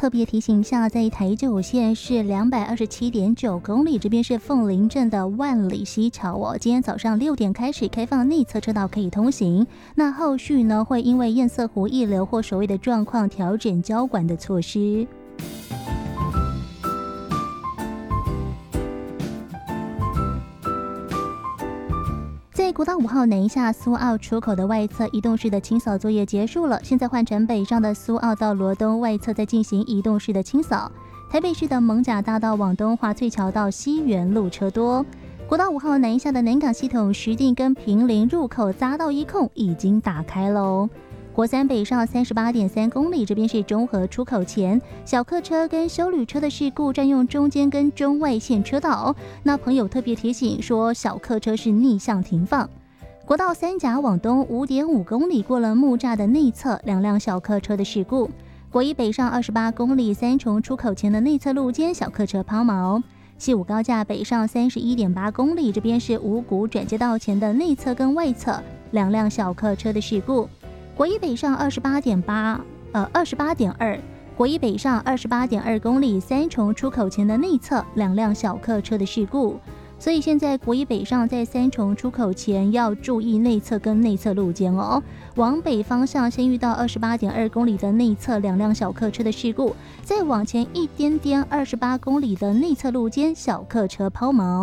特别提醒一下，在台九线是227.9公里，这边是凤林镇的万里溪桥哦。今天早上6点开始开放内侧车道可以通行，那后续呢会因为堰塞湖溢流或所谓的状况调整交管的措施。在国道5号南下苏澳出口的外侧移动式的清扫作业结束了，现在换成北上的苏澳到罗东外侧在进行移动式的清扫。台北市的艋舺大道往东华翠桥到西园路车多。国道5号南下的南港系统石碇跟坪林入口匝道一控已经打开喽。国三北上38.3公里，这边是中和出口前，小客车跟休旅车的事故占用中间跟中外线车道。那朋友特别提醒说，小客车是逆向停放。国道三甲往东5.5公里，过了木栅的内侧，2辆小客车的事故。国一北上28公里，三重出口前的内侧路肩小客车抛锚。西武高架北上31.8公里，这边是五股转接道前的内侧跟外侧2辆小客车的事故。国一北上28.2，国一北上28.2公里，三重出口前的内侧2辆小客车的事故。所以现在国一北上在三重出口前要注意内侧跟内侧路肩哦。往北方向先遇到28.2公里的内侧2辆小客车的事故，再往前一点点28公里的内侧路肩小客车抛锚。